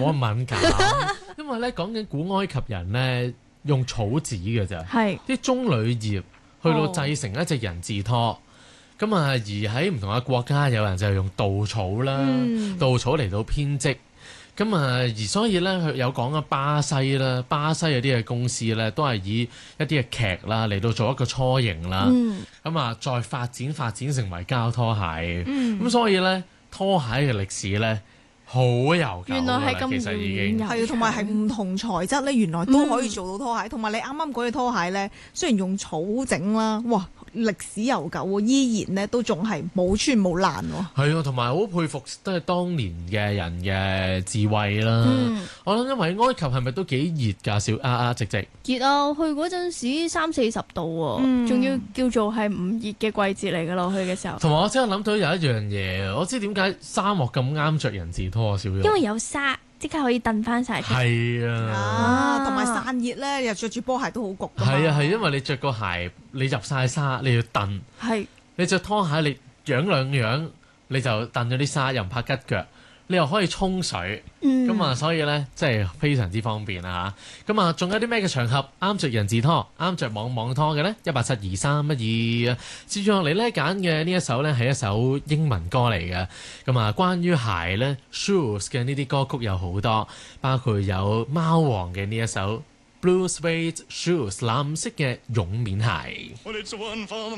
咁敏感，因為咧講緊古埃及人咧用草紙嘅咋， 係啲棕櫚葉去到製成一隻人字拖。咁啊，而喺唔同嘅國家，有人就係用稻草啦，稻草嚟到編織。咁啊，而所以咧，佢有講啊巴西啦，巴西有啲嘅公司咧，都係以一啲嘅劇啦嚟到做一個雛形啦。咁啊，再發展成為膠拖鞋。咁所以咧，拖鞋嘅歷史咧好悠久， 原來係咁其實已經係啊，同埋係唔同材質咧，原來都可以做到拖鞋。同埋你啱啱講嘅拖鞋咧，雖然用草整啦，哇！歷史悠久喎，依然咧都仲係冇穿冇爛喎。 係啊，同埋好佩服都係當年嘅人嘅智慧啦。我諗因為埃及係咪都幾熱㗎？直熱啊！去嗰陣時30-40度喎，仲要叫做係唔熱嘅季節嚟㗎咯，去嘅時候。 同埋我真係諗到有一樣嘢，我知點解沙漠咁啱着人字拖啊，小玉。 因為有沙，即刻可以蹬翻晒出嚟。 係啊， 同埋散熱咧，又着住波鞋都好焗㗎嘛。 係啊，係因為你着個鞋，你入晒沙，你要蹬。 係。 你着拖鞋，你揚兩揚，你就蹬咗啲沙，又唔怕吉腳。你又可以沖水，咁啊，所以咧，即係非常之方便啊嚇。咁啊，仲有啲咩嘅場合啱着人字拖、啱着網拖嘅咧？1872312，接住落嚟咧揀嘅呢一首咧係一首英文歌嚟嘅。咁啊，關於鞋咧 shoes 嘅呢啲歌曲有好多，包括有貓王嘅呢一首 Blue Suede Shoes 藍色嘅絨面鞋。